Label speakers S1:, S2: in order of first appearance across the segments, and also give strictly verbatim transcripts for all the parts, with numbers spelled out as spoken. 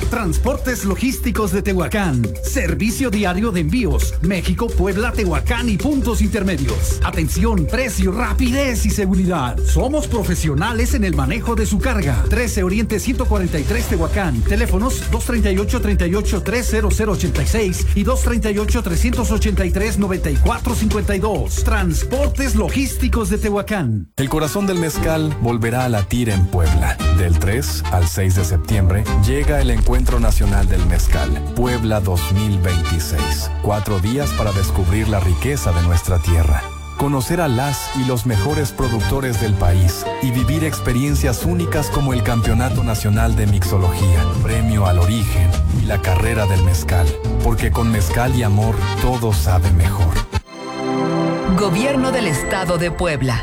S1: Transportes Logísticos de Tehuacán. Servicio diario de envíos. México, Puebla, Tehuacán y puntos intermedios. Atención, precio, rapidez y seguridad. Somos profesionales en el manejo de su carga. trece Oriente ciento cuarenta y tres Tehuacán. Teléfonos dos treinta y ocho, treinta y ocho, tres cero cero ochenta y seis y dos treinta y ocho, trescientos ochenta y tres, noventa y cuatro cincuenta y dos. Transportes Logísticos de Tehuacán.
S2: El corazón del mezcal volverá a latir en Puebla. Del tres al seis de septiembre llega el Encuentro Nacional del Mezcal, Puebla dos mil veintiséis. Cuatro días para descubrir la riqueza de nuestra tierra, conocer a las y los mejores productores del país y vivir experiencias únicas como el Campeonato Nacional de Mixología, Premio al Origen y la Carrera del Mezcal. Porque con mezcal y amor todo sabe mejor.
S3: Gobierno del Estado de Puebla.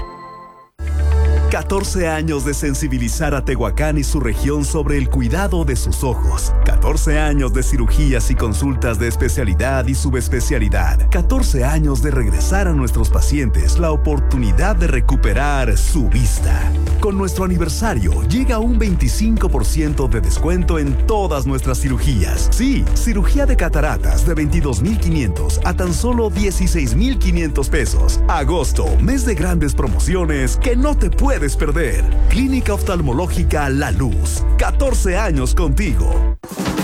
S4: catorce años de sensibilizar a Tehuacán y su región sobre el cuidado de sus ojos. catorce años de cirugías y consultas de especialidad y subespecialidad. catorce años de regresar a nuestros pacientes la oportunidad de recuperar su vista. Con nuestro aniversario llega un veinticinco por ciento de descuento en todas nuestras cirugías. Sí, cirugía de cataratas de veintidós mil quinientos a tan solo dieciséis mil quinientos pesos. Agosto, mes de grandes promociones que no te puedes perder. Clínica Oftalmológica La Luz. catorce años contigo.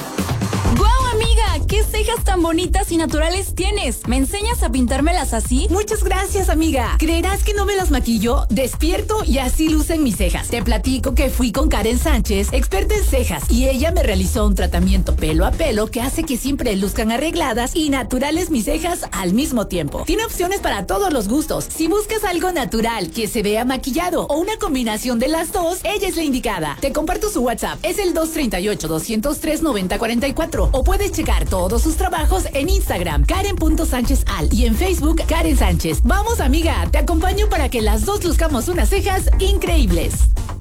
S5: ¡Guau, amiga! ¿Qué cejas tan bonitas y naturales tienes? ¿Me enseñas a pintármelas así?
S6: Muchas gracias, amiga. ¿Creerás que no me las maquillo? Despierto y así lucen mis cejas. Te platico que fui con Karen Sánchez, experta en cejas, y ella me realizó un tratamiento pelo a pelo que hace que siempre luzcan arregladas y naturales mis cejas al mismo tiempo. Tiene opciones para todos los gustos. Si buscas algo natural que se vea maquillado o una combinación de las dos, ella es la indicada. Te comparto su WhatsApp. Es el dos treinta y ocho, doscientos tres, noventa cuarenta y cuatro. O puedes checar todos sus trabajos en Instagram, Karen punto Sánchez Al, y en Facebook, Karen Sánchez. Vamos, amiga, te acompaño para que las dos luzcamos unas cejas increíbles.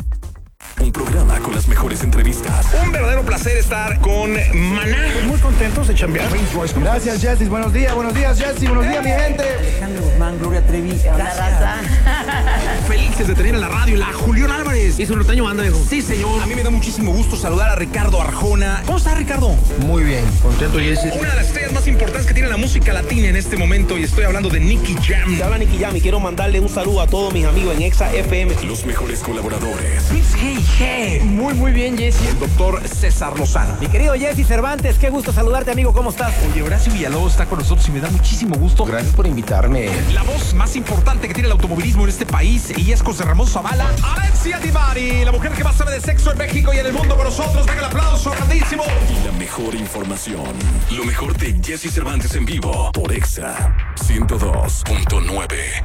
S2: Un programa con las mejores entrevistas.
S7: Un verdadero placer estar con Maná.
S8: Muy contentos de chambear.
S9: Gracias, Jessy. Buenos días, buenos días, Jessy. Buenos días, mi gente.
S10: Alejandro Guzmán, Gloria Trevi.
S7: La raza. Felices de tener en la radio la Julián Álvarez. ¿Y su norteño banda, viejo? Sí, señor. A mí me da muchísimo gusto saludar a Ricardo Arjona. ¿Cómo está, Ricardo?
S9: Muy bien, contento, Jessy.
S7: Una de las estrellas más importantes que tiene la música latina en este momento, y estoy hablando de Nicky Jam.
S11: Te habla Nicky Jam y quiero mandarle un saludo a todos mis amigos en Exa F M.
S2: Los mejores colaboradores.
S7: Hey, hey.
S10: Muy, muy bien, Jessy.
S7: El doctor César Lozano.
S10: Mi querido Jessy Cervantes, qué gusto saludarte, amigo. ¿Cómo estás?
S7: Oye, Horacio Villalobos está con nosotros y me da muchísimo gusto.
S9: Gracias por invitarme.
S7: La voz más importante que tiene el automovilismo en este país, y es José Ramón Zavala. Alexia Divari, la mujer que más sabe de sexo en México y en el mundo con nosotros. Venga el aplauso grandísimo.
S2: Y la mejor información. Lo mejor de Jessy Cervantes en vivo por Exa ciento dos punto nueve.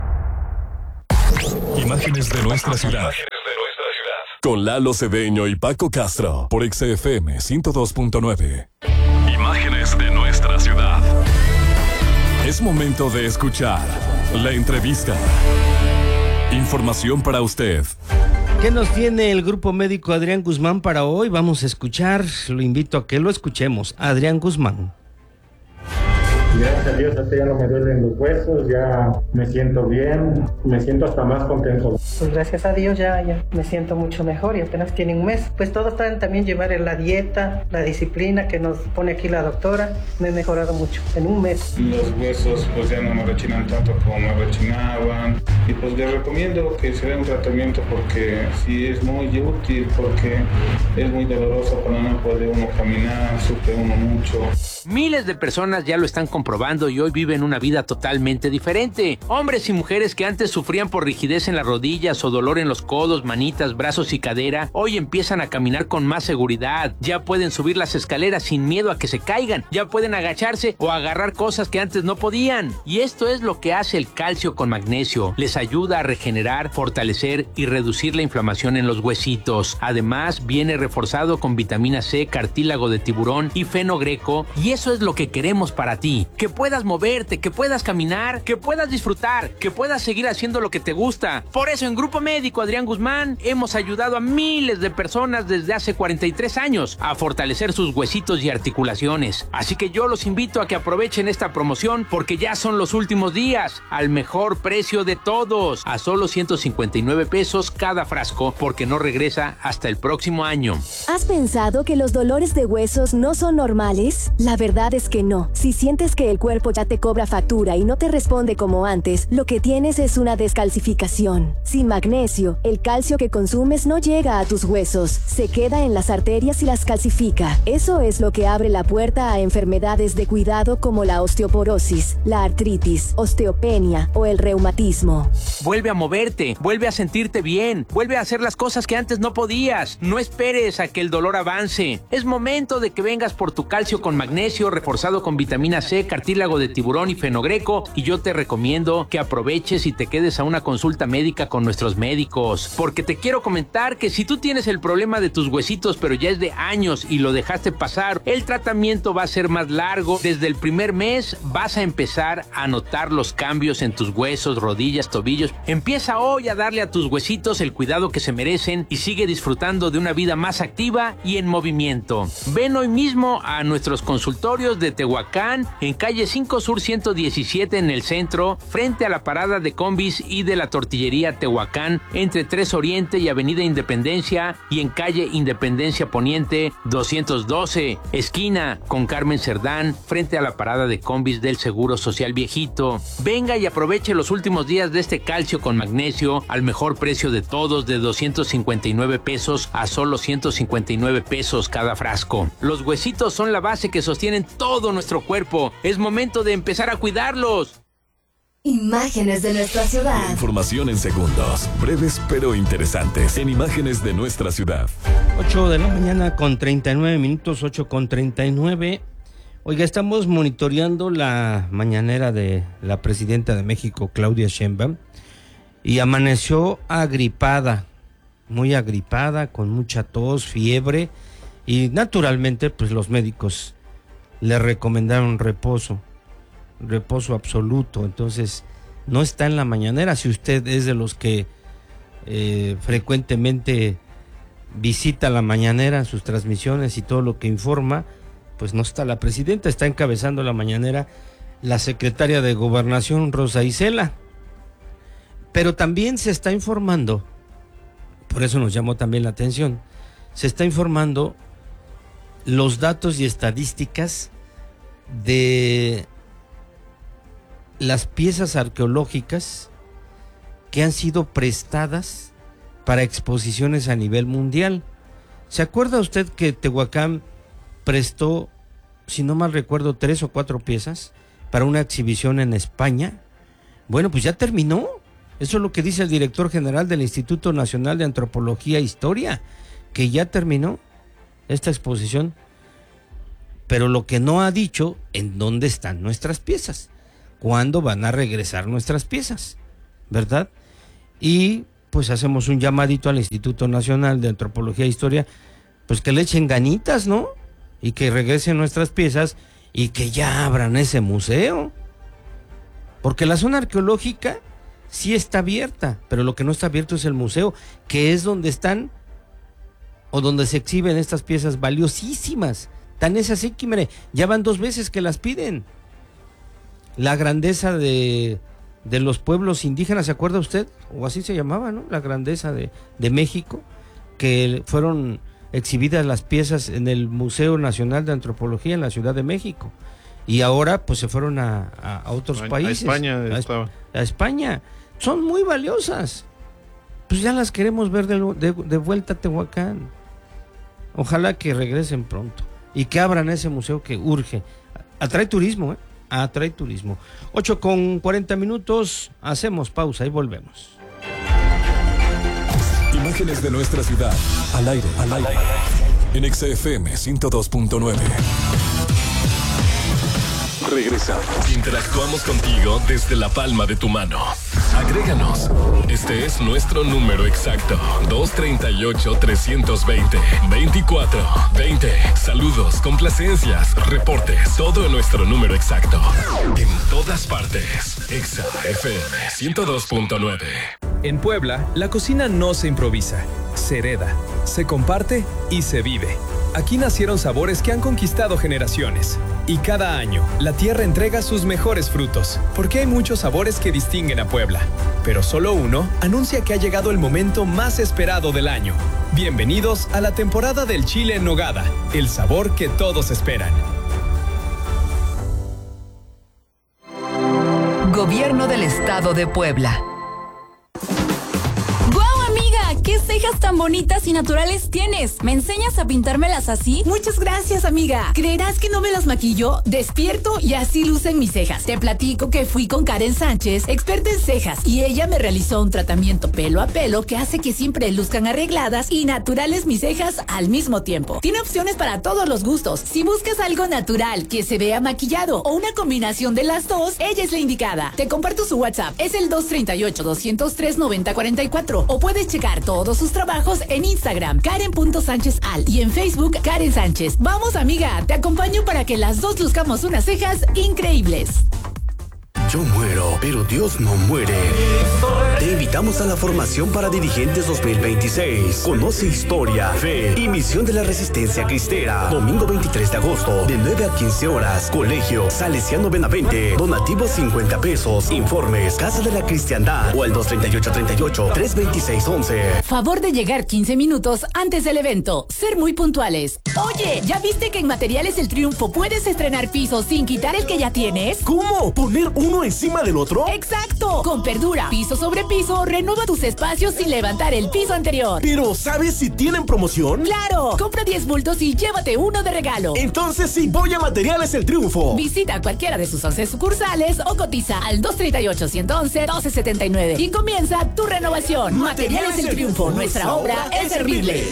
S2: Imágenes de nuestra ciudad. Con Lalo Cedeño y Paco Castro por Exa F M ciento dos punto nueve. Imágenes de nuestra ciudad. Es momento de escuchar la entrevista. Información para usted.
S12: ¿Qué nos tiene el Grupo Médico Adrián Guzmán para hoy? Vamos a escuchar, lo invito a que lo escuchemos. Adrián Guzmán.
S13: Gracias a Dios, hasta ya no me duelen los huesos, ya me siento bien, me siento hasta más contento.
S14: Pues gracias a Dios ya, ya me siento mucho mejor y apenas tiene un mes. Pues todo está en también llevar en la dieta, la disciplina que nos pone aquí la doctora. Me he mejorado mucho en un mes.
S13: Los huesos pues ya no me rechinan tanto como me rechinaban. Y pues les recomiendo que se dé un tratamiento porque sí es muy útil, porque es muy doloroso cuando no puede uno caminar, sufre uno mucho.
S15: Miles de personas ya lo están comprobando y hoy viven una vida totalmente diferente. Hombres y mujeres que antes sufrían por rigidez en las rodillas o dolor en los codos, manitas, brazos y cadera, hoy empiezan a caminar con más seguridad. Ya pueden subir las escaleras sin miedo a que se caigan. Ya pueden agacharse o agarrar cosas que antes no podían. Y esto es lo que hace el calcio con magnesio. Les ayuda a regenerar, fortalecer y reducir la inflamación en los huesitos. Además, viene reforzado con vitamina C, cartílago de tiburón y fenogreco, y eso es lo que queremos para ti. Que puedas moverte, que puedas caminar, que puedas disfrutar, que puedas seguir haciendo lo que te gusta. Por eso en Grupo Médico Adrián Guzmán hemos ayudado a miles de personas desde hace cuarenta y tres años a fortalecer sus huesitos y articulaciones. Así que yo los invito a que aprovechen esta promoción porque ya son los últimos días, al mejor precio de todos, a solo ciento cincuenta y nueve pesos cada frasco, porque no regresa hasta el próximo año.
S8: ¿Has pensado que los dolores de huesos no son normales? La verdad es que no. Si sientes que el cuerpo ya te cobra factura y no te responde como antes, lo que tienes es una descalcificación. Sin magnesio, el calcio que consumes no llega a tus huesos, se queda en las arterias y las calcifica. Eso es lo que abre la puerta a enfermedades de cuidado como la osteoporosis, la artritis, osteopenia o el reumatismo.
S15: Vuelve a moverte, vuelve a sentirte bien, vuelve a hacer las cosas que antes no podías. No esperes a que el dolor avance. Es momento de que vengas por tu calcio con magnesio reforzado con vitamina C, cartílago de tiburón y fenogreco, y yo te recomiendo que aproveches y te quedes a una consulta médica con nuestros médicos, porque te quiero comentar que si tú tienes el problema de tus huesitos pero ya es de años y lo dejaste pasar, el tratamiento va a ser más largo. Desde el primer mes vas a empezar a notar los cambios en tus huesos, rodillas, tobillos. Empieza hoy a darle a tus huesitos el cuidado que se merecen y sigue disfrutando de una vida más activa y en movimiento. Ven hoy mismo a nuestros consultorios de Tehuacán, en calle cinco Sur ciento diecisiete en el centro, frente a la parada de combis y de la tortillería Tehuacán, entre tres Oriente y avenida Independencia, y en calle Independencia Poniente doscientos doce, esquina con Carmen Cerdán, frente a la parada de combis del Seguro Social Viejito. Venga y aproveche los últimos días de este calcio con magnesio al mejor precio de todos, de doscientos cincuenta y nueve pesos a solo ciento cincuenta y nueve pesos cada frasco. Los huesitos son la base que sostienen todo nuestro cuerpo. Es momento de empezar a cuidarlos.
S8: Imágenes de nuestra ciudad.
S4: Información en segundos, breves pero interesantes, en Imágenes de nuestra ciudad.
S12: ocho de la mañana con treinta y nueve minutos, ocho con treinta y nueve. Oiga, estamos monitoreando la mañanera de la presidenta de México, Claudia Sheinbaum, y amaneció agripada, muy agripada, con mucha tos, fiebre, y naturalmente pues los médicos le recomendaron reposo, reposo absoluto. Entonces no está en la mañanera. Si usted es de los que eh, frecuentemente visita la mañanera, sus transmisiones y todo lo que informa, pues no está la presidenta. Está encabezando la mañanera la secretaria de Gobernación, Rosa Isela. Pero también se está informando, por eso nos llamó también la atención, se está informando los datos y estadísticas de las piezas arqueológicas que han sido prestadas para exposiciones a nivel mundial. ¿Se acuerda usted que Tehuacán prestó, si no mal recuerdo, tres o cuatro piezas para una exhibición en España? Bueno, pues ya terminó. Eso es lo que dice el director general del Instituto Nacional de Antropología e Historia, que ya terminó esta exposición. Pero lo que no ha dicho, en dónde están nuestras piezas, cuándo van a regresar nuestras piezas, ¿verdad? Y pues hacemos un llamadito al Instituto Nacional de Antropología e Historia, pues que le echen ganitas, ¿no? Y que regresen nuestras piezas y que ya abran ese museo. Porque la zona arqueológica sí está abierta, pero lo que no está abierto es el museo, que es donde están o donde se exhiben estas piezas valiosísimas. Tan es así que, mire, ya van dos veces que las piden. La grandeza de, de los pueblos indígenas, ¿se acuerda usted? O así se llamaba, ¿no? La grandeza de, de México, que fueron exhibidas las piezas en el Museo Nacional de Antropología en la Ciudad de México. Y ahora pues se fueron a, a, a otros a, países.
S16: A España
S12: a,
S16: estaba.
S12: A España. Son muy valiosas. Pues ya las queremos ver de, de, de vuelta a Tehuacán. Ojalá que regresen pronto y que abran ese museo que urge. Atrae turismo, ¿eh? Atrae turismo. ocho con cuarenta minutos, hacemos pausa y volvemos.
S4: Imágenes de nuestra ciudad, al aire, al aire, en X F M ciento dos punto nueve. Regresamos. Interactuamos contigo desde la palma de tu mano.
S2: Agréganos. Este es nuestro número exacto. dos treinta y ocho, trescientos veinte, veinticuatro veinte. Saludos, complacencias, reportes. Todo en nuestro número exacto. En todas partes. Exa F M ciento dos punto nueve.
S16: En Puebla, la cocina no se improvisa, se hereda, se comparte y se vive. Aquí nacieron sabores que han conquistado generaciones. Y cada año, la tierra entrega sus mejores frutos, porque hay muchos sabores que distinguen a Puebla. Pero solo uno anuncia que ha llegado el momento más esperado del año. Bienvenidos a la temporada del chile en nogada, el sabor que todos esperan.
S3: Gobierno del Estado de Puebla.
S5: ¿Qué cejas tan bonitas y naturales tienes? ¿Me enseñas a pintármelas así?
S6: Muchas gracias, amiga. ¿Creerás que no me las maquillo? Despierto y así lucen mis cejas. Te platico que fui con Karen Sánchez, experta en cejas, y ella me realizó un tratamiento pelo a pelo que hace que siempre luzcan arregladas y naturales mis cejas al mismo tiempo. Tiene opciones para todos los gustos. Si buscas algo natural que se vea maquillado o una combinación de las dos, ella es la indicada. Te comparto su WhatsApp. Es el dos treinta y ocho, doscientos tres, noventa cuarenta y cuatro, o puedes checar todos sus trabajos en Instagram, Karen punto Sánchez Al, y en Facebook, Karen Sánchez. Vamos, amiga, te acompaño para que las dos luzcamos unas cejas increíbles.
S17: Yo muero, pero Dios no muere. Te invitamos a la formación para dirigentes dos mil veintiséis. Conoce historia, fe y misión de la Resistencia Cristera. Domingo veintitrés de agosto, de nueve a quince horas. Colegio Salesiano Benavente. Donativo cincuenta pesos. Informes, Casa de la Cristiandad o al dos treinta y ocho, treinta y ocho, tres veintiséis, once.
S6: Favor de llegar quince minutos antes del evento. Ser muy puntuales. Oye, ¿ya viste que en Materiales El Triunfo puedes estrenar pisos sin quitar el que ya tienes?
S18: ¿Cómo? ¿Poner uno encima del otro?
S6: ¡Exacto! Con Perdura, piso sobre piso, renueva tus espacios sin levantar el piso anterior.
S18: Pero, ¿sabes si tienen promoción?
S6: ¡Claro! Compra diez bultos y llévate uno de regalo.
S18: Entonces sí, voy a Materiales El Triunfo.
S6: Visita cualquiera de sus once sucursales o cotiza al dos treinta y ocho, ciento once, doce setenta y nueve y comienza tu renovación. Materiales El Triunfo, nuestra obra es servirle.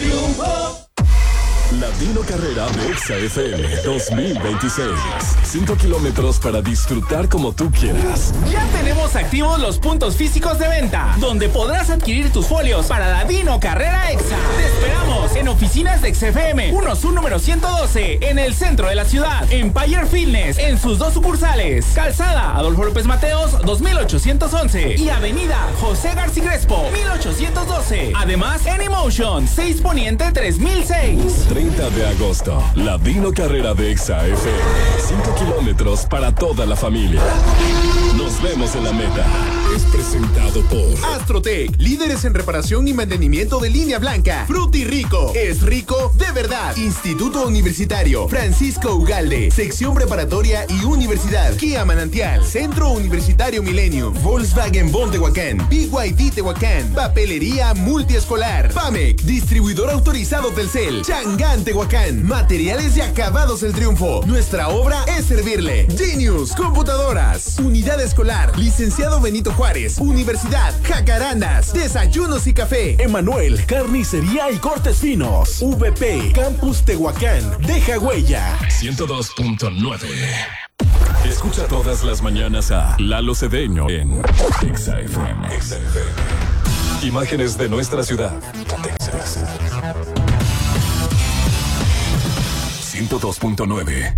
S2: Latino Carrera de Exa F M dos mil veintiséis. Cinco kilómetros para disfrutar como tú quieras.
S19: Ya tenemos activos los puntos físicos de venta, donde podrás adquirir tus folios para la Dino Carrera Exa. Te esperamos en oficinas de Exa F M, uno Sur número ciento doce, en el centro de la ciudad. Empire Fitness, en sus dos sucursales. Calzada Adolfo López Mateos, dos mil ochocientos once. Y Avenida José García Crespo, mil ochocientos doce. Además, en Emotion, seis Poniente tres mil seis.
S2: treinta de agosto, la Dino Carrera de Exa F M. cinco kilómetros para toda la familia. Nos vemos en la meta. Es presentado por
S20: Astrotech, líderes en reparación y mantenimiento de línea blanca. Fruti Rico, es rico de verdad. Instituto Universitario Francisco Ugalde, sección preparatoria y universidad. Kia Manantial, Centro Universitario Millennium, Volkswagen Bon Tehuacán, B Y D Tehuacán, Papelería Multiescolar, Pamec, distribuidor autorizado Telcel, Changán Tehuacán, Materiales y Acabados El Triunfo. Nuestra obra es servirle. Genius, computadoras, unidad escolar, licenciado Benito Juárez, Universidad Jacarandas, desayunos y café.
S18: Emanuel, carnicería y cortes finos. V P, Campus Tehuacán, deja huella.
S2: ciento dos punto nueve. Escucha todas las mañanas a Lalo Cedeño en Exa F M. Imágenes de nuestra ciudad. ciento dos punto nueve.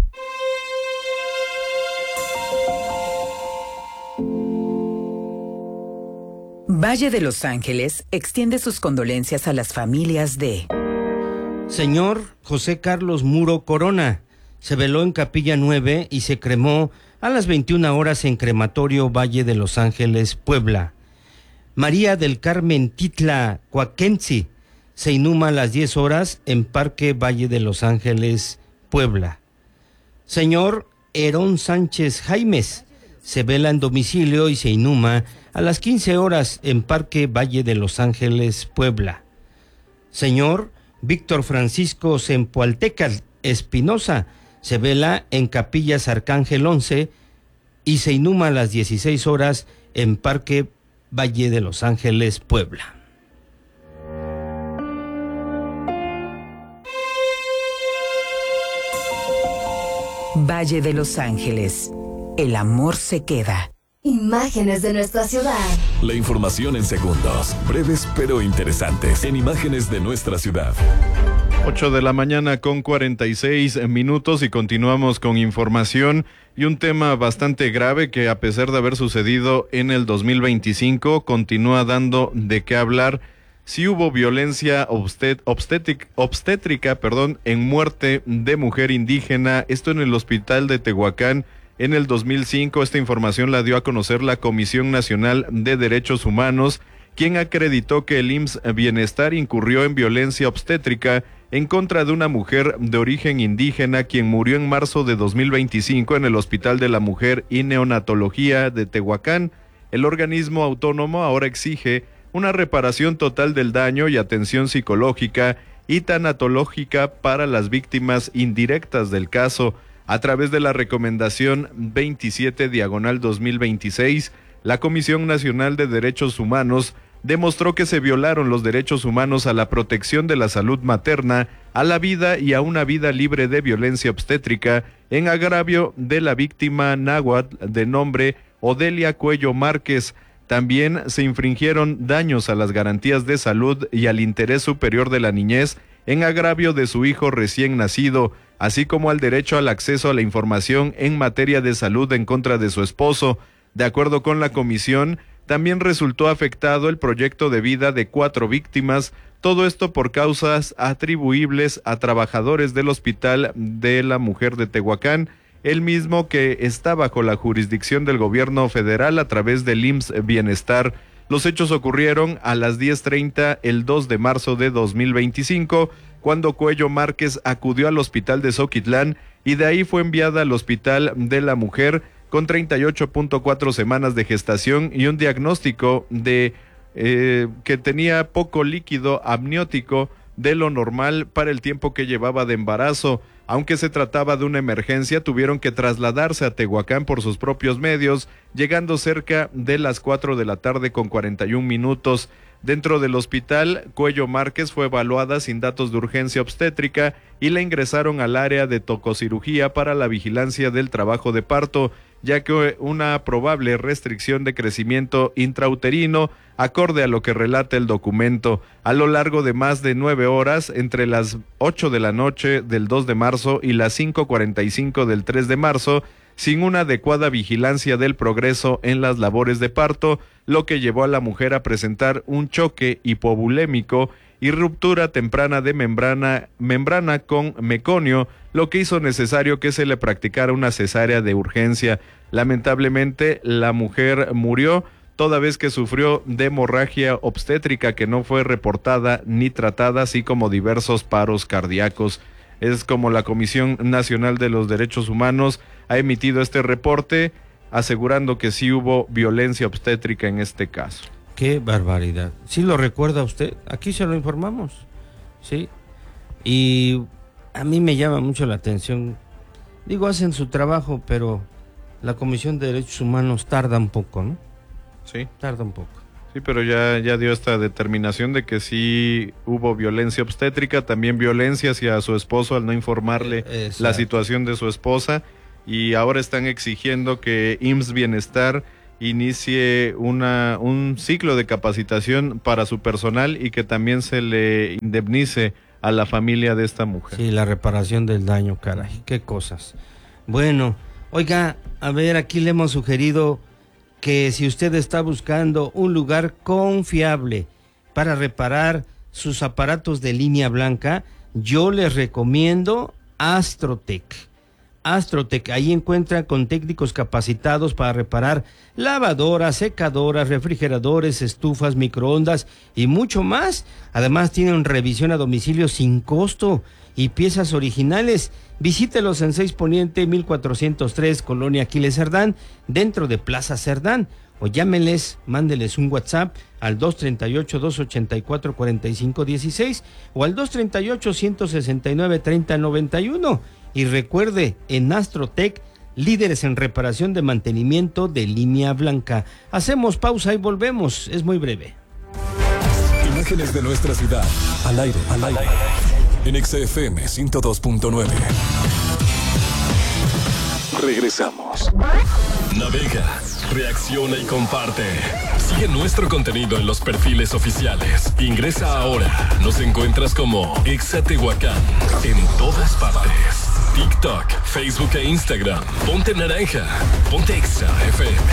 S3: Valle de Los Ángeles extiende sus condolencias a las familias de...
S12: Señor José Carlos Muro Corona, se veló en Capilla nueve y se cremó a las veintiuna horas en Crematorio Valle de Los Ángeles, Puebla. María del Carmen Titla Cuaquensi se inhuma a las diez horas en Parque Valle de Los Ángeles, Puebla. Señor Herón Sánchez Jaimes se vela en domicilio y se inhuma a las quince horas en Parque Valle de Los Ángeles, Puebla. Señor Víctor Francisco Zempoaltecatl Espinosa se vela en Capillas Arcángel once y se inhuma a las dieciséis horas en Parque Valle de Los Ángeles, Puebla.
S3: Valle de Los Ángeles, el amor se queda.
S21: Imágenes de nuestra ciudad.
S18: La información en segundos, breves pero interesantes, en Imágenes de nuestra ciudad.
S22: ocho de la mañana con cuarenta y seis minutos y continuamos con información y un tema bastante grave que, a pesar de haber sucedido en el dos mil veinticinco, continúa dando de qué hablar. Si hubo violencia obstet- obstétric- obstétrica perdón, en muerte de mujer indígena, esto en el hospital de Tehuacán en el dos mil cinco. Esta información la dio a conocer la Comisión Nacional de Derechos Humanos, quien acreditó que el I M S S Bienestar incurrió en violencia obstétrica en contra de una mujer de origen indígena, quien murió en marzo de dos mil veinticinco en el Hospital de la Mujer y Neonatología de Tehuacán. El organismo autónomo ahora exige una reparación total del daño y atención psicológica y tanatológica para las víctimas indirectas del caso. A través de la recomendación veintisiete diagonal dos mil veintiséis, la Comisión Nacional de Derechos Humanos demostró que se violaron los derechos humanos a la protección de la salud materna, a la vida y a una vida libre de violencia obstétrica en agravio de la víctima náhuatl de nombre Odelia Cuello Márquez. También se infringieron daños a las garantías de salud y al interés superior de la niñez en agravio de su hijo recién nacido, así como al derecho al acceso a la información en materia de salud en contra de su esposo. De acuerdo con la comisión, también resultó afectado el proyecto de vida de cuatro víctimas, todo esto por causas atribuibles a trabajadores del Hospital de la Mujer de Tehuacán, el mismo que está bajo la jurisdicción del gobierno federal a través del I M S S Bienestar. Los hechos ocurrieron a las diez treinta el dos de marzo de dos mil veinticinco, cuando Cuello Márquez acudió al hospital de Zoquitlán y de ahí fue enviada al Hospital de la Mujer con treinta y ocho punto cuatro semanas de gestación y un diagnóstico de eh, que tenía poco líquido amniótico de lo normal para el tiempo que llevaba de embarazo. Aunque se trataba de una emergencia, tuvieron que trasladarse a Tehuacán por sus propios medios, llegando cerca de las cuatro de la tarde con cuarenta y un minutos. Dentro del hospital, Cuello Márquez fue evaluada sin datos de urgencia obstétrica y la ingresaron al área de tococirugía para la vigilancia del trabajo de parto, ya que una probable restricción de crecimiento intrauterino, acorde a lo que relata el documento. A lo largo de más de nueve horas, entre las ocho de la noche del dos de marzo y las cinco cuarenta y cinco del tres de marzo, sin una adecuada vigilancia del progreso en las labores de parto, lo que llevó a la mujer a presentar un choque hipovolémico y ruptura temprana de membrana, membrana con meconio, lo que hizo necesario que se le practicara una cesárea de urgencia. Lamentablemente, la mujer murió, toda vez que sufrió de hemorragia obstétrica que no fue reportada ni tratada, así como diversos paros cardíacos. Es como la Comisión Nacional de los Derechos Humanos ha emitido este reporte, asegurando que sí hubo violencia obstétrica en este caso.
S12: Qué barbaridad. ¿Sí lo recuerda usted? Aquí se lo informamos, ¿sí? Y a mí me llama mucho la atención. Digo, hacen su trabajo, pero la Comisión de Derechos Humanos tarda un poco, ¿no?
S22: Sí.
S12: Tarda un poco.
S22: Sí, pero ya, ya dio esta determinación de que sí hubo violencia obstétrica, también violencia hacia su esposo al no informarle eh, la situación de su esposa, y ahora están exigiendo que I M S S Bienestar inicie una un ciclo de capacitación para su personal y que también se le indemnice a la familia de esta mujer.
S12: Sí, la reparación del daño, caray, qué cosas. Bueno, oiga, a ver, aquí le hemos sugerido que si usted está buscando un lugar confiable para reparar sus aparatos de línea blanca, yo les recomiendo Astrotech. Astrotech, ahí encuentra con técnicos capacitados para reparar lavadoras, secadoras, refrigeradores, estufas, microondas y mucho más. Además tienen revisión a domicilio sin costo y piezas originales. Visítelos en seis Poniente mil cuatrocientos tres, Colonia Aquiles Cerdán, dentro de Plaza Cerdán, o llámenles, mándeles un WhatsApp al dos treinta y ocho, doscientos ochenta y cuatro, cuarenta y cinco dieciséis o al dos treinta y ocho, ciento sesenta y nueve, treinta noventa y uno. Y recuerde, en Astrotech, líderes en reparación de mantenimiento de línea blanca. Hacemos pausa y volvemos, es muy breve.
S18: Imágenes de nuestra ciudad, al aire, al aire, en X F M ciento dos punto nueve. Regresamos.
S1: Navega, reacciona y comparte. Sigue nuestro contenido en los perfiles oficiales. Ingresa ahora. Nos encuentras como Exa Tehuacán en todas partes. TikTok, Facebook e Instagram. Ponte naranja. Ponte Exa F M.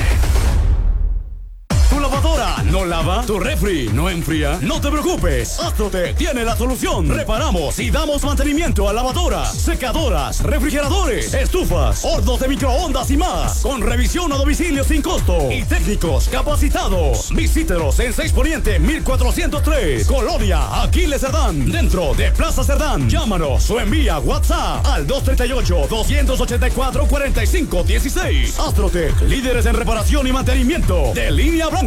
S18: ¿Tu lavadora no lava? ¿Tu refri no enfría? No te preocupes, Astrotec tiene la solución. Reparamos y damos mantenimiento a lavadoras, secadoras, refrigeradores, estufas, hornos de microondas y más. Con revisión a domicilio sin costo y técnicos capacitados. Visítenos en seis Poniente mil cuatrocientos tres, Colonia Aquiles Cerdán, dentro de Plaza Cerdán. Llámanos o envía WhatsApp al dos tres ocho, dos ocho cuatro, cuatro cinco uno seis. Astrotec, líderes en reparación y mantenimiento de línea blanca.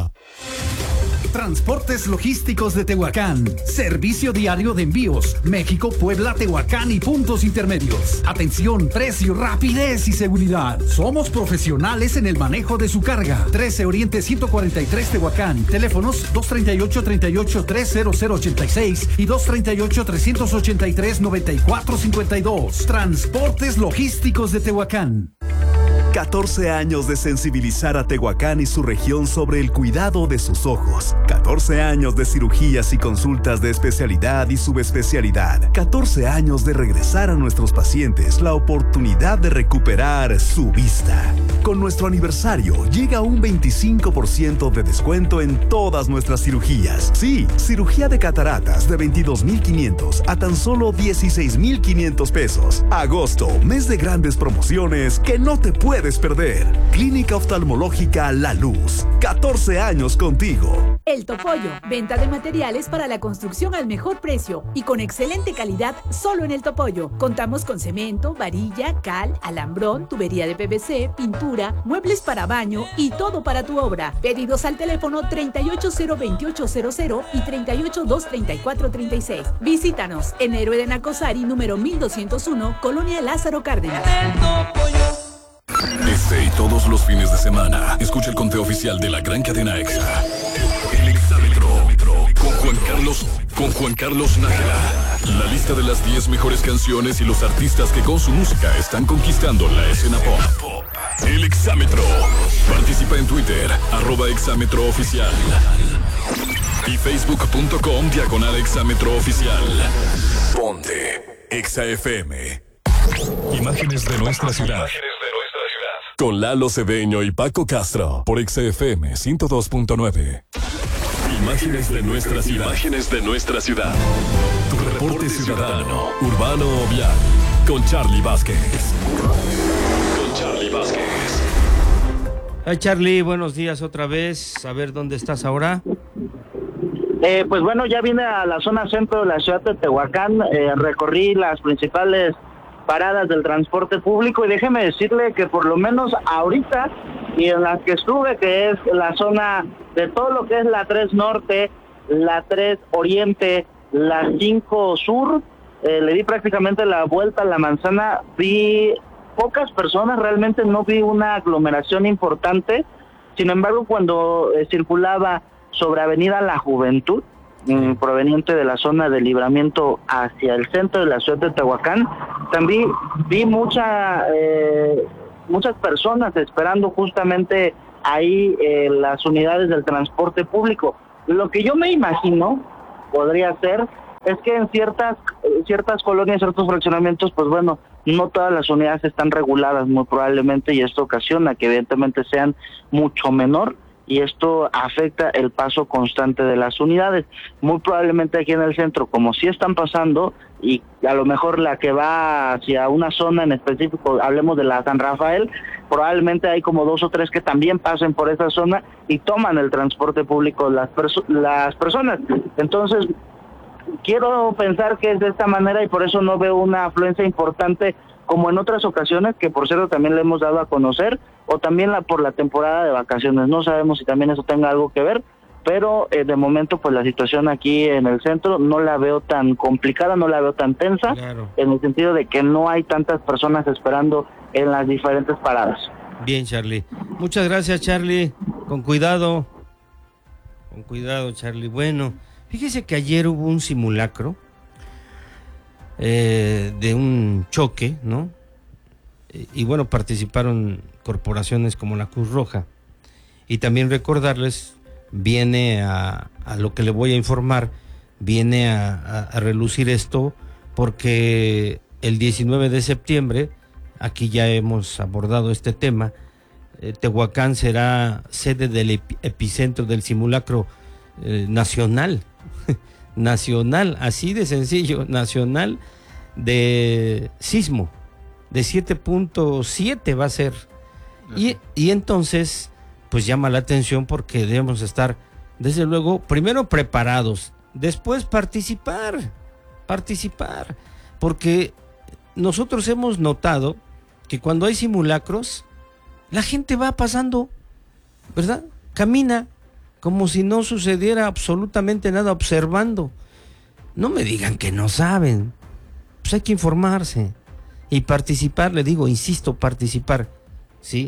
S21: Transportes Logísticos de Tehuacán. Servicio diario de envíos. México, Puebla, Tehuacán y puntos intermedios. Atención, precio, rapidez y seguridad. Somos profesionales en el manejo de su carga. trece Oriente ciento cuarenta y tres Tehuacán. Teléfonos dos tres ocho, tres ocho tres, cero cero ocho seis y dos tres ocho, tres ocho tres, nueve cuatro cinco dos. Transportes Logísticos de Tehuacán.
S4: catorce años de sensibilizar a Tehuacán y su región sobre el cuidado de sus ojos. catorce años de cirugías y consultas de especialidad y subespecialidad. catorce años de regresar a nuestros pacientes la oportunidad de recuperar su vista. Con nuestro aniversario llega un veinticinco por ciento de descuento en todas nuestras cirugías. Sí, cirugía de cataratas de veintidós mil quinientos a tan solo dieciséis mil quinientos pesos. Agosto, mes de grandes promociones que no te puedes perder. Clínica Oftalmológica La Luz. catorce años contigo.
S6: El Topollo, venta de materiales para la construcción al mejor precio y con excelente calidad solo en El Topollo. Contamos con cemento, varilla, cal, alambrón, tubería de P V C, pintura, muebles para baño y todo para tu obra. Pedidos al teléfono treinta y ocho cero veintiocho cero cero y treinta y ocho dos treinta y cuatro treinta y seis. Visítanos en Héroe de Nacosari, número mil doscientos uno, Colonia Lázaro Cárdenas.
S1: Este y todos los fines de semana, escucha el conteo oficial de la gran cadena EXA. El Exámetro con Juan Carlos, con Juan Carlos Nájera. La lista de las diez mejores canciones y los artistas que con su música están conquistando la escena pop. El Exámetro. Participa en Twitter, arroba Exámetro Oficial. Y facebook.com diagonal Exámetro Oficial. Ponte Exa F M. Imágenes de nuestra ciudad. Con Lalo Cedeño y Paco Castro por Exa F M ciento dos punto nueve. Imágenes de nuestra ciudad. Imágenes de nuestra ciudad. Tu reporte ciudadano, urbano o vial. Con Charlie Vázquez. Con Charlie Vázquez.
S12: Hey Charlie, buenos días otra vez. A ver dónde estás ahora.
S23: Eh, pues bueno, ya vine a la zona centro de la ciudad de Tehuacán. Eh, recorrí las principales paradas del transporte público y déjeme decirle que por lo menos ahorita y en las que estuve, que es la zona de todo lo que es la tres Norte, la tres Oriente, la cinco Sur, eh, le di prácticamente la vuelta a la manzana, vi pocas personas, realmente no vi una aglomeración importante. Sin embargo, cuando eh, circulaba sobre Avenida La Juventud, Mm, proveniente de la zona de Libramiento hacia el centro de la ciudad de Tehuacán, también vi mucha, eh, muchas personas esperando justamente ahí eh, las unidades del transporte público. Lo que yo me imagino podría ser es que en ciertas ciertas colonias, ciertos fraccionamientos, pues bueno, no todas las unidades están reguladas muy probablemente y esto ocasiona que evidentemente sean mucho menor y esto afecta el paso constante de las unidades. Muy probablemente aquí en el centro, como sí están pasando, y a lo mejor la que va hacia una zona en específico, hablemos de la San Rafael, probablemente hay como dos o tres que también pasen por esa zona y toman el transporte público las, perso- las personas. Entonces, quiero pensar que es de esta manera y por eso no veo una afluencia importante como en otras ocasiones, que por cierto también le hemos dado a conocer, o también la por la temporada de vacaciones. No sabemos si también eso tenga algo que ver, pero eh, de momento pues la situación aquí en el centro no la veo tan complicada, no la veo tan tensa, claro, en el sentido de que no hay tantas personas esperando en las diferentes paradas.
S12: Bien, Charlie. Muchas gracias, Charlie. Con cuidado. Con cuidado, Charlie. Bueno, fíjese que ayer hubo un simulacro Eh, de un choque, ¿no? Y, y bueno, participaron corporaciones como la Cruz Roja. Y también recordarles, viene a, a lo que le voy a informar, viene a, a, a relucir esto porque el diecinueve de septiembre, aquí ya hemos abordado este tema, eh, Tehuacán será sede del ep- epicentro del simulacro eh, nacional, nacional, así de sencillo, nacional de sismo, de siete punto siete va a ser. Y, y entonces, pues llama la atención porque debemos estar, desde luego, primero preparados, después participar, participar, porque nosotros hemos notado que cuando hay simulacros, la gente va pasando, ¿verdad? Camina como si no sucediera absolutamente nada, observando. No me digan que no saben, pues hay que informarse y participar, le digo, insisto, participar, ¿sí?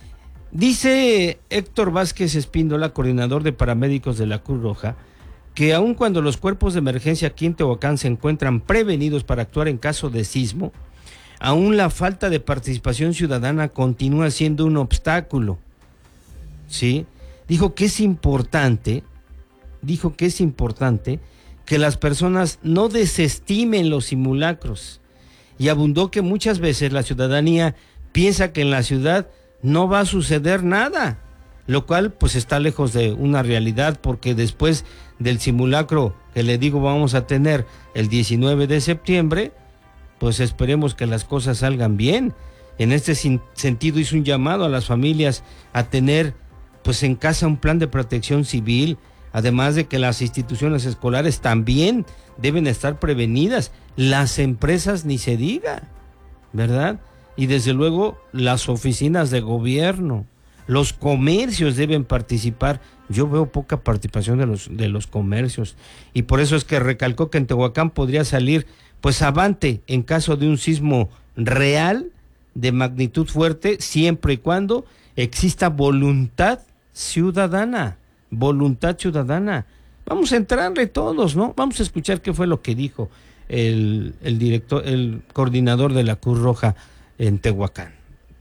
S12: Dice Héctor Vázquez Espíndola, coordinador de paramédicos de la Cruz Roja, que aun cuando los cuerpos de emergencia aquí en Tehuacán se encuentran prevenidos para actuar en caso de sismo, aún la falta de participación ciudadana continúa siendo un obstáculo, ¿sí? Dijo que es importante, dijo que es importante que las personas no desestimen los simulacros y abundó que muchas veces la ciudadanía piensa que en la ciudad no va a suceder nada, lo cual pues está lejos de una realidad, porque después del simulacro que le digo vamos a tener el diecinueve de septiembre, pues esperemos que las cosas salgan bien. En este sin- sentido hizo un llamado a las familias a tener pues en casa un plan de protección civil, además de que las instituciones escolares también deben estar prevenidas, las empresas ni se diga, ¿verdad? Y desde luego las oficinas de gobierno, los comercios deben participar. Yo veo poca participación de los, de los comercios, y por eso es que recalcó que en Tehuacán podría salir pues avante en caso de un sismo real de magnitud fuerte, siempre y cuando exista voluntad ciudadana, voluntad ciudadana. Vamos a entrarle todos, ¿no? Vamos a escuchar qué fue lo que dijo el, el director, el coordinador de la Cruz Roja en Tehuacán,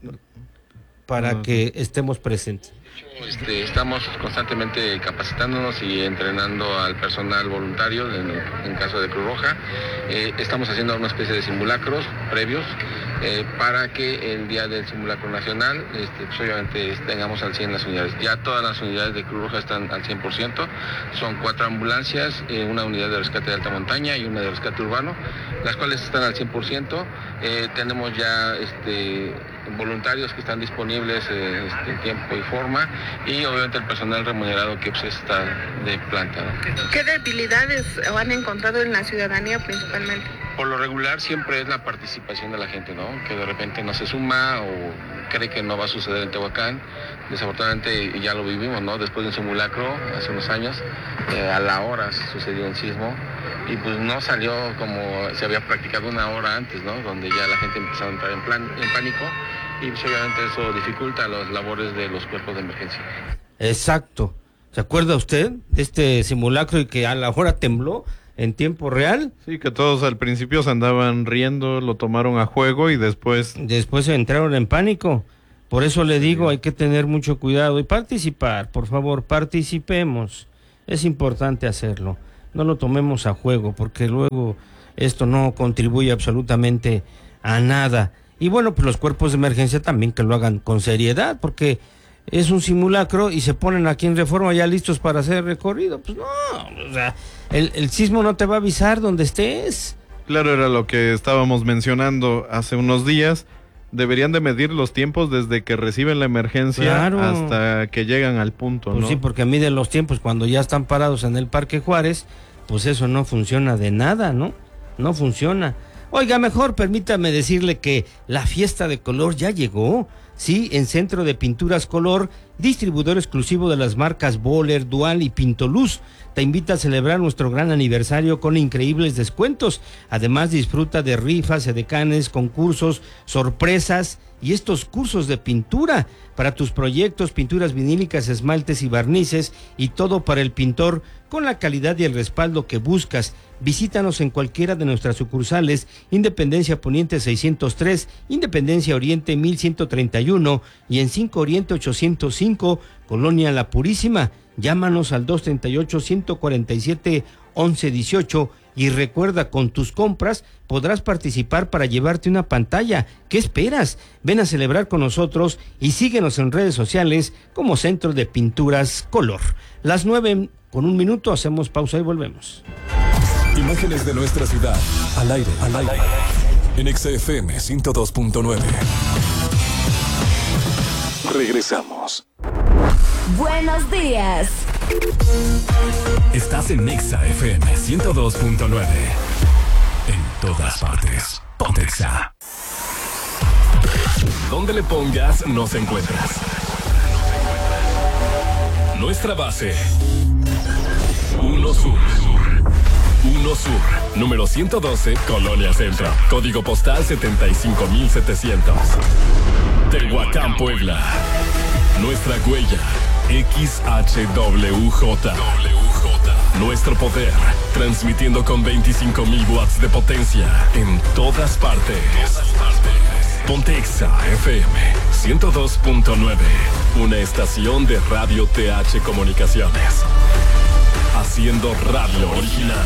S12: para que estemos presentes.
S9: Este, estamos constantemente capacitándonos y entrenando al personal voluntario en, en caso de Cruz Roja. Eh, estamos haciendo una especie de simulacros previos eh, para que el día del simulacro nacional este, pues obviamente tengamos al cien las unidades. Ya todas las unidades de Cruz Roja están al cien por ciento. Son cuatro ambulancias, eh, una unidad de rescate de alta montaña y una de rescate urbano, las cuales están al cien por ciento. Eh, tenemos ya este, voluntarios que están disponibles eh, este, en tiempo y forma, y obviamente el personal remunerado que pues, está de planta, ¿no?
S10: ¿Qué debilidades han encontrado en la ciudadanía principalmente?
S9: Por lo regular siempre es la participación de la gente, ¿no? Que de repente no se suma o cree que no va a suceder en Tehuacán. Desafortunadamente ya lo vivimos, ¿no? Después de un simulacro hace unos años, eh, a la hora sucedió un sismo y pues no salió como se había practicado una hora antes, ¿no? Donde ya la gente empezó a entrar en, plan, en pánico, y pues obviamente eso dificulta las labores de los cuerpos de emergencia.
S12: Exacto. ¿Se acuerda usted de este simulacro y que a la hora tembló en tiempo real?
S22: Sí, que todos al principio se andaban riendo, lo tomaron a juego y después...
S12: Después se entraron en pánico. Por eso le digo, hay que tener mucho cuidado y participar, por favor, participemos. Es importante hacerlo. No lo tomemos a juego, porque luego esto no contribuye absolutamente a nada. Y bueno, pues los cuerpos de emergencia también que lo hagan con seriedad, porque es un simulacro y se ponen aquí en Reforma ya listos para hacer recorrido. Pues no, o sea, el, el sismo no te va a avisar donde estés.
S22: Claro, era lo que estábamos mencionando hace unos días. Deberían de medir los tiempos desde que reciben la emergencia
S12: Claro.
S22: hasta que llegan al punto,
S12: Pues
S22: ¿no?
S12: sí, porque miden los tiempos cuando ya están parados en el Parque Juárez, pues eso no funciona de nada, ¿no? No funciona. Oiga, mejor permítame decirle que la fiesta de color ya llegó. Sí, en Centro de Pinturas Color, distribuidor exclusivo de las marcas Boller, Dual y Pintoluz, te invita a celebrar nuestro gran aniversario con increíbles descuentos. Además, disfruta de rifas, edecanes, concursos, sorpresas y estos cursos de pintura para tus proyectos, pinturas vinílicas, esmaltes y barnices, y todo para el pintor con la calidad y el respaldo que buscas. Visítanos en cualquiera de nuestras sucursales: Independencia Poniente seiscientos tres, Independencia Oriente mil ciento treinta y y uno y en cinco Oriente ochocientos cinco, Colonia La Purísima. Llámanos al dos treinta y ocho, ciento cuarenta y siete, once dieciocho y recuerda, con tus compras podrás participar para llevarte una pantalla. ¿Qué esperas? Ven a celebrar con nosotros y síguenos en redes sociales como Centro de Pinturas Color. Las nueve con un minuto, hacemos pausa y volvemos.
S1: Imágenes de nuestra ciudad, al aire, al aire, en X F M ciento dos punto nueve. Regresamos.
S5: Buenos días.
S1: Estás en Exa F M ciento dos punto nueve. En todas partes. Ponte Exa. Donde le pongas, nos encuentras. Nuestra base. Uno Sur. Uno Sur. Número ciento doce, Colonia Centro. Código postal setenta y cinco mil setecientos. Tehuacán, Puebla. Nuestra huella. X H W J. Nuestro poder, transmitiendo con veinticinco mil watts de potencia en todas partes. Ponte Exa F M ciento dos punto nueve, una estación de Radio T H Comunicaciones, haciendo radio original.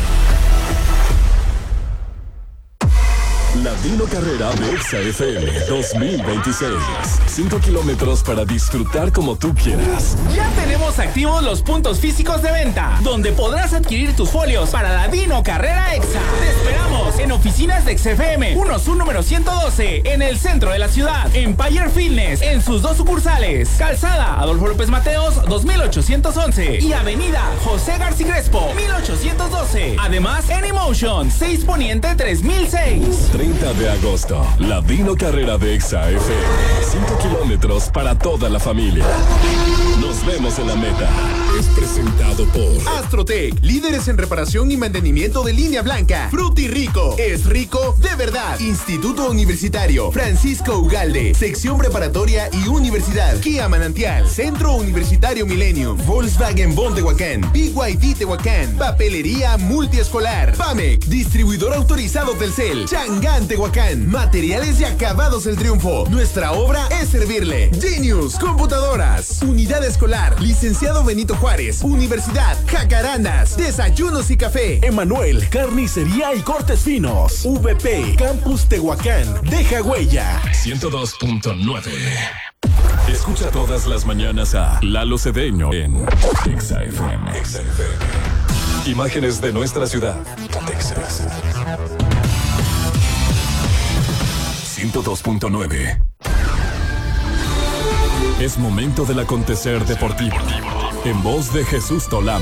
S1: Ladino Carrera de Exa F M dos mil veintiséis. Cinco kilómetros para disfrutar como tú quieras.
S19: Ya tenemos activos los puntos físicos de venta, donde podrás adquirir tus folios para Ladino Carrera Exa. Te esperamos en oficinas de X F M, uno Sur número ciento doce, en el centro de la ciudad. Empire Fitness, en sus dos sucursales. Calzada Adolfo López Mateos, dos mil ochocientos once. Y Avenida José García Crespo, mil ochocientos doce. Además, en Emotion, seis Poniente tres mil seis.
S1: treinta de agosto, Ladino Carrera de Exa F M. cinco kilómetros para toda la familia. Nos vemos en la meta. Es presentado por
S20: Astrotech, líderes en reparación y mantenimiento de línea blanca. Fruti Rico, es rico de verdad. Instituto Universitario Francisco Ugalde, sección preparatoria y universidad. Kia Manantial, Centro Universitario Millennium. Volkswagen Bon Tehuacán, B Y D Tehuacán, Papelería Multiescolar. Pamec, distribuidor autorizado Telcel. Changán Tehuacán, materiales y acabados El Triunfo. Nuestra obra es servirle. Genius, computadoras. Unidad escolar, licenciado Benito Juárez. Universidad, Jacarandas, desayunos y café.
S18: Emanuel, carnicería y cortes finos. V P, Campus Tehuacán, deja huella.
S1: ciento dos punto nueve. Escucha todas las mañanas a Lalo Cedeño en Exa F M. Exa F M. Imágenes de nuestra ciudad. Texas. ciento dos punto nueve. Es momento del acontecer deportivo. En voz de Jesús Tolama.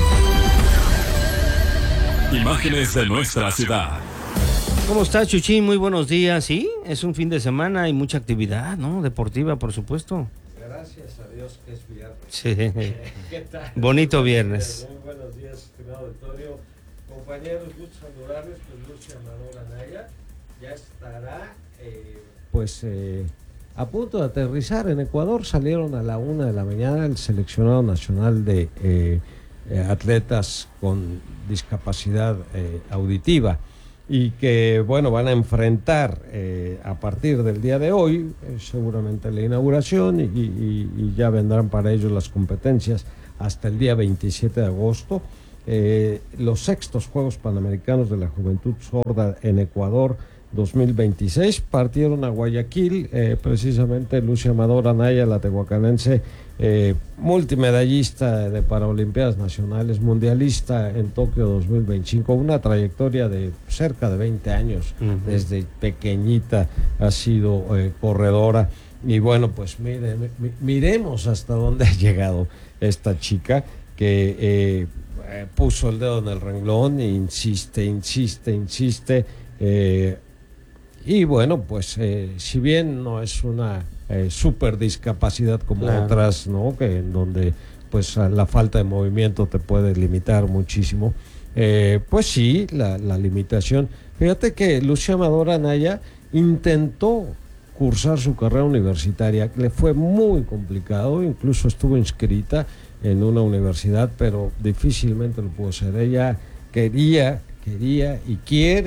S1: Imágenes de nuestra ciudad.
S12: ¿Cómo estás, Chuchín? Muy buenos días. Sí, es un fin de semana y mucha actividad, ¿no? Deportiva, por supuesto.
S7: Gracias a Dios que es viernes.
S12: Sí.
S7: ¿Qué tal?
S12: Bonito viernes.
S7: Muy buenos días, estimado auditorio. Compañeros, gusto saludarles. Pues Lucia Amador Anaya ya estará, eh, pues, eh, a punto de aterrizar en Ecuador. Salieron a la una de la mañana el seleccionado nacional de eh, eh, atletas con discapacidad eh, auditiva, y que, bueno, van a enfrentar eh, a partir del día de hoy eh, seguramente la inauguración y, y, y ya vendrán para ellos las competencias hasta el día veintisiete de agosto, eh, los sextos Juegos Panamericanos de la Juventud Sorda en Ecuador dos mil veintiséis. Partieron a Guayaquil, eh, precisamente Lucia Amador Anaya, la tehuacanense, eh, multimedallista de Paralimpiadas Nacionales, mundialista en Tokio dos mil veinticinco, una trayectoria de cerca de veinte años, uh-huh. Desde pequeñita ha sido eh, corredora, y bueno, pues mire, mi, miremos hasta dónde ha llegado esta chica que eh, eh, puso el dedo en el renglón e insiste, insiste, insiste, eh, y bueno, pues eh, si bien no es una eh, super discapacidad como claro. otras, ¿no? Que en donde pues la falta de movimiento te puede limitar muchísimo, eh, pues sí, la, la limitación. Fíjate que Lucia Amador Anaya intentó cursar su carrera universitaria, le fue muy complicado, incluso estuvo inscrita en una universidad, pero difícilmente lo pudo hacer. Ella quería, quería y quiere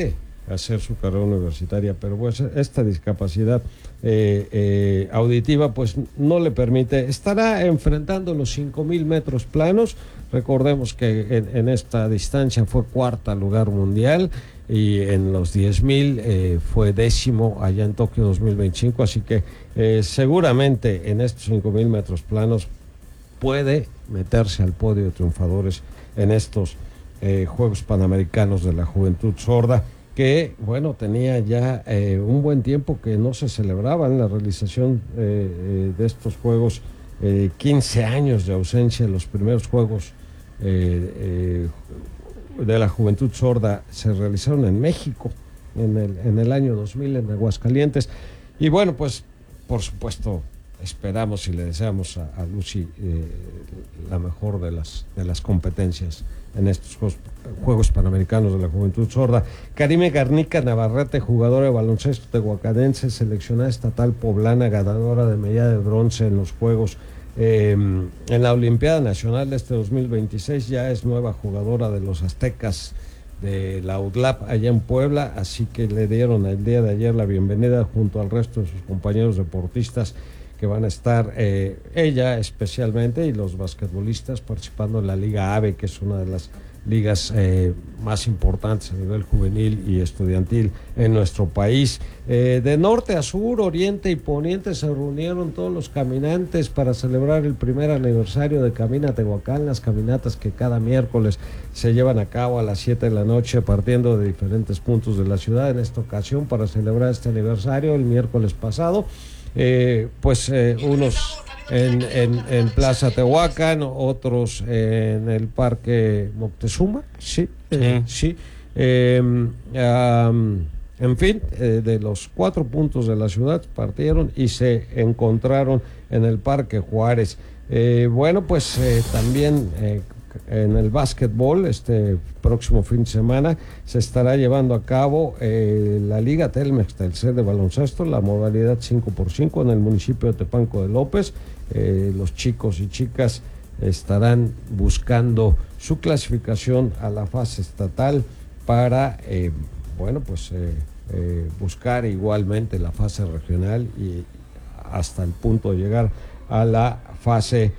S7: hacer su carrera universitaria, pero pues esta discapacidad eh, eh, auditiva pues no le permite. Estará enfrentando los cinco mil metros planos. Recordemos que en, en esta distancia fue cuarta lugar mundial y en los diez mil eh, fue décimo allá en Tokio dos mil veinticinco, así que eh, seguramente en estos cinco mil metros planos puede meterse al podio de triunfadores en estos eh, Juegos Panamericanos de la Juventud Sorda, que bueno, tenía ya eh, un buen tiempo que no se celebraban la realización eh, eh, de estos Juegos, eh, quince años de ausencia. Los primeros Juegos eh, eh, de la Juventud Sorda se realizaron en México en el, en el año dos mil, en Aguascalientes, y bueno, pues por supuesto esperamos y le deseamos a, a Lucy eh, la mejor de las, de las competencias en estos Juegos, Juegos Panamericanos de la Juventud Sorda. Karime Garnica Navarrete, jugadora de baloncesto tehuacanense, seleccionada estatal poblana, ganadora de medalla de bronce en los Juegos eh, en la Olimpiada Nacional de este dos mil veintiséis, ya es nueva jugadora de los Aztecas de la U D L A P allá en Puebla, así que le dieron el día de ayer la bienvenida junto al resto de sus compañeros deportistas que van a estar, eh, ella especialmente, y los basquetbolistas participando en la Liga AVE, que es una de las ligas eh, más importantes a nivel juvenil y estudiantil en nuestro país. Eh, de norte a sur, oriente y poniente se reunieron todos los caminantes para celebrar el primer aniversario de Camina Tehuacán, las caminatas que cada miércoles se llevan a cabo a las siete de la noche partiendo de diferentes puntos de la ciudad. En esta ocasión, para celebrar este aniversario, el miércoles pasado, Eh, pues eh, unos en, en, en Plaza Tehuacán, otros en el Parque Moctezuma, sí, eh, sí, eh, um, en fin, eh, de los cuatro puntos de la ciudad partieron y se encontraron en el Parque Juárez. Eh, bueno, pues eh, también eh, en el básquetbol, este próximo fin de semana se estará llevando a cabo eh, la Liga Telmex Telcel de baloncesto, la modalidad cinco por cinco en el municipio de Tepanco de López. Eh, los chicos y chicas estarán buscando su clasificación a la fase estatal para, eh, bueno, pues eh, eh, buscar igualmente la fase regional y hasta el punto de llegar a la fase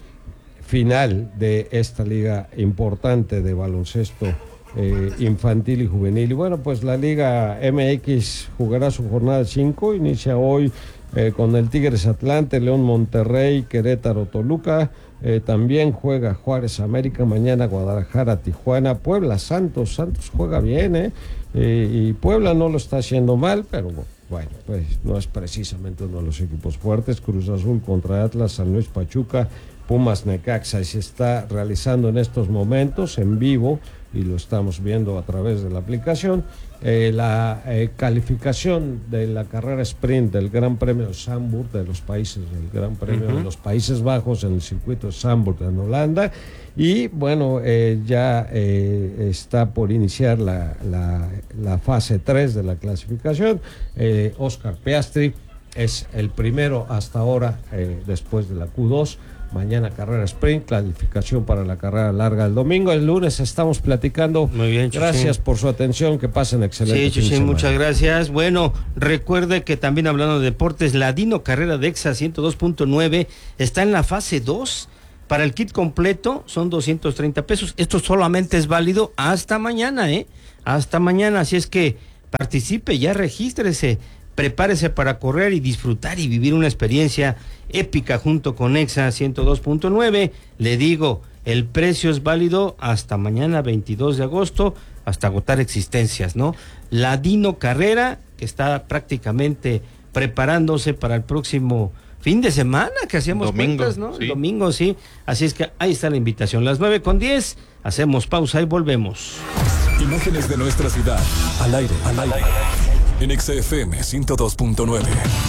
S7: final de esta liga importante de baloncesto eh, infantil y juvenil. Y bueno, pues la Liga M X jugará su jornada cinco, inicia hoy eh, con el Tigres Atlante, León Monterrey, Querétaro Toluca, eh, también juega Juárez América, mañana Guadalajara Tijuana, Puebla Santos, Santos juega bien, eh, eh y Puebla no lo está haciendo mal, pero bueno, pues no es precisamente uno de los equipos fuertes. Cruz Azul contra Atlas, San Luis Pachuca, Pumas Necaxa, y se está realizando en estos momentos en vivo, y lo estamos viendo a través de la aplicación, eh, la eh, calificación de la carrera sprint del Gran Premio de Zandvoort de los países, del Gran Premio uh-huh. de los Países Bajos en el circuito de Zandvoort en Holanda, y bueno, eh, ya eh, está por iniciar la, la, la fase tres de la clasificación. eh, Oscar Piastri es el primero hasta ahora, eh, después de la Q dos. Mañana carrera sprint, clasificación para la carrera larga el domingo. El lunes estamos platicando.
S12: Muy bien, Chuchín.
S7: Gracias por su atención, que pasen excelente.
S12: Sí, Chuchín, muchas gracias. Bueno, recuerde que también hablando de deportes, la Dino Carrera de Exa ciento dos punto nueve está en la fase dos. Para el kit completo son doscientos treinta pesos. Esto solamente es válido hasta mañana, ¿eh? Hasta mañana, así es que participe, ya regístrese. Prepárese para correr y disfrutar y vivir una experiencia épica junto con Exa ciento dos punto nueve. Le digo, el precio es válido hasta mañana veintidós de agosto, hasta agotar existencias, ¿no? La Dino Carrera, que está prácticamente preparándose para el próximo fin de semana, que hacíamos domingo, cuentas, ¿no? Sí. El domingo, sí. Así es que ahí está la invitación. Las nueve con diez, hacemos pausa y volvemos.
S1: Imágenes de nuestra ciudad, al aire, al aire. En Exa F M ciento dos punto nueve.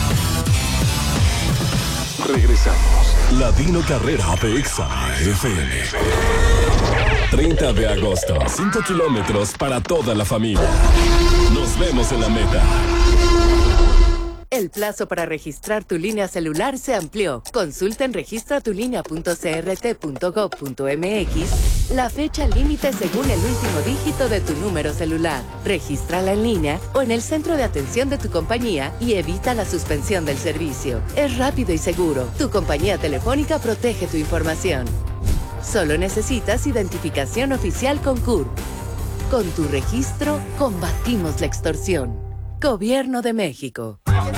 S1: Regresamos. La Dino Carrera de Exa F M. treinta de agosto. cinco kilómetros para toda la familia. Nos vemos en la meta.
S11: El El plazo para registrar tu línea celular se amplió. Consulta en registratulínea punto c r t punto gov punto m x la fecha límite según el último dígito de tu número celular. Regístrala en línea o en el centro de atención de tu compañía y evita la suspensión del servicio. Es rápido y seguro. Tu compañía telefónica protege tu información. Solo necesitas identificación oficial con C U R. Con tu registro, combatimos la extorsión. Gobierno de México.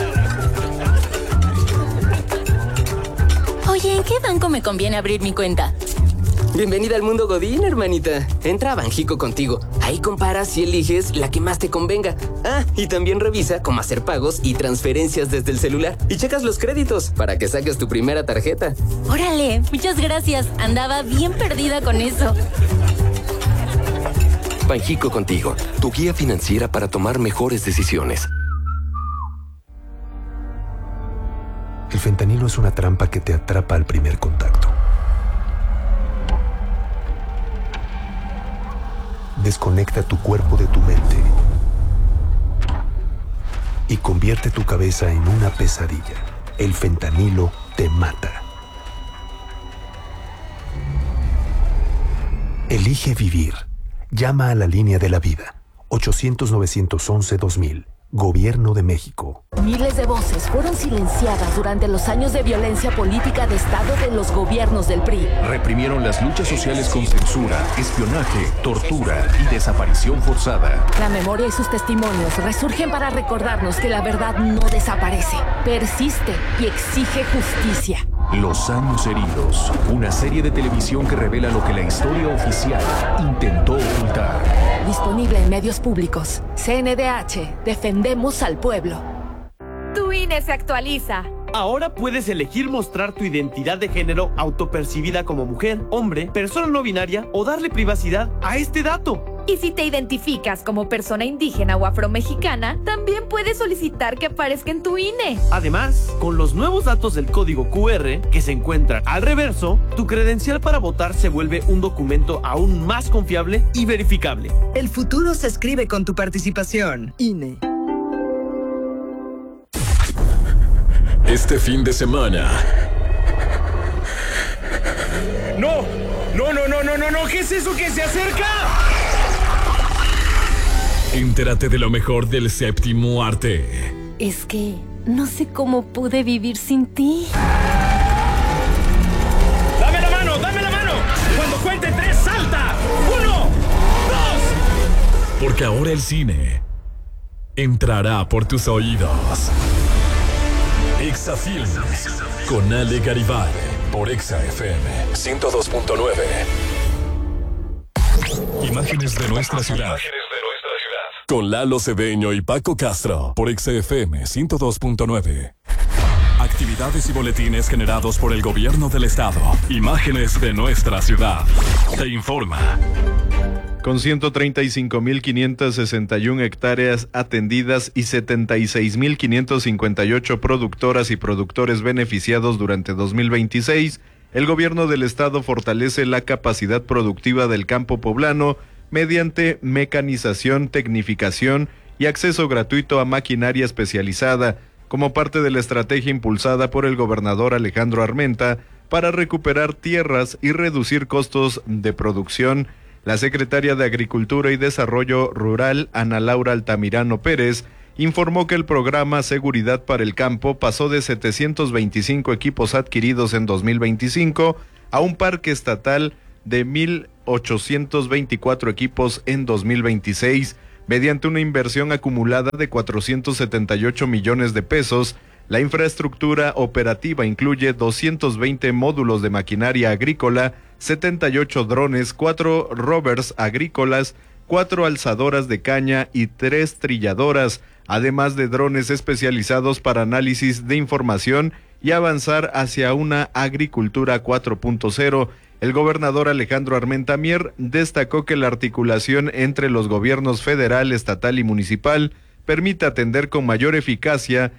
S13: Oye, ¿en qué banco me conviene abrir mi cuenta?
S14: Bienvenida al mundo Godín, hermanita. Entra a Banjico Contigo. Ahí comparas y eliges la que más te convenga. Ah, y también revisa cómo hacer pagos y transferencias desde el celular. Y checas los créditos para que saques tu primera tarjeta.
S13: Órale, muchas gracias. Andaba bien perdida con eso.
S24: Banjico Contigo, tu guía financiera para tomar mejores decisiones.
S25: El fentanilo es una trampa que te atrapa al primer contacto. Desconecta tu cuerpo de tu mente y convierte tu cabeza en una pesadilla. El fentanilo te mata. Elige vivir. Llama a la línea de la vida. ochocientos, novecientos once, dos mil. Gobierno de México.
S6: Miles de voces fueron silenciadas durante los años de violencia política de Estado de los gobiernos del P R I.
S26: Reprimieron las luchas sociales con censura, espionaje, tortura y desaparición forzada.
S6: La memoria y sus testimonios resurgen para recordarnos que la verdad no desaparece, persiste y exige justicia.
S26: Los años heridos, una serie de televisión que revela lo que la historia oficial intentó ocultar.
S6: Disponible en medios públicos. C N D H, defendemos al pueblo.
S27: Tu I N E se actualiza.
S28: Ahora puedes elegir mostrar tu identidad de género autopercibida como mujer, hombre, persona no binaria o darle privacidad a este dato.
S27: Y si te identificas como persona indígena o afromexicana, también puedes solicitar que aparezca en tu I N E.
S28: Además, con los nuevos datos del código Q R que se encuentran al reverso, tu credencial para votar se vuelve un documento aún más confiable y verificable.
S29: El futuro se escribe con tu participación. I N E.
S1: Este fin de semana.
S28: ¡No! ¡No, no, no, no, no, no! ¿Qué es eso que se acerca?
S1: Entérate de lo mejor del séptimo arte.
S13: Es que no sé cómo pude vivir sin ti.
S28: ¡Dame la mano! ¡Dame la mano! Cuando cuente tres, salta. ¡Uno! ¡Dos!
S1: Porque ahora el cine entrará por tus oídos. Exafilm con Ale Garibay por Exa F M ciento dos punto nueve. Imágenes de nuestra ciudad. Con Lalo Cedeño y Paco Castro por Exa F M ciento dos punto nueve. Actividades y boletines generados por el gobierno del estado. Imágenes de nuestra ciudad. Te informa.
S22: Con ciento treinta y cinco mil quinientas sesenta y una hectáreas atendidas y setenta y seis mil quinientos cincuenta y ocho productoras y productores beneficiados durante dos mil veintiséis, el gobierno del estado fortalece la capacidad productiva del campo poblano mediante mecanización, tecnificación y acceso gratuito a maquinaria especializada, como parte de la estrategia impulsada por el gobernador Alejandro Armenta para recuperar tierras y reducir costos de producción. La secretaria de Agricultura y Desarrollo Rural, Ana Laura Altamirano Pérez, informó que el programa Seguridad para el Campo pasó de setecientos veinticinco equipos adquiridos en dos mil veinticinco a un parque estatal de mil ochocientos veinticuatro equipos en dos mil veintiséis, mediante una inversión acumulada de cuatrocientos setenta y ocho millones de pesos. La infraestructura operativa incluye doscientos veinte módulos de maquinaria agrícola, setenta y ocho drones, cuatro rovers agrícolas, cuatro alzadoras de caña y tres trilladoras, además de drones especializados para análisis de información y avanzar hacia una agricultura cuatro punto cero. El gobernador Alejandro Armenta Mier destacó que la articulación entre los gobiernos federal, estatal y municipal permite atender con mayor eficacia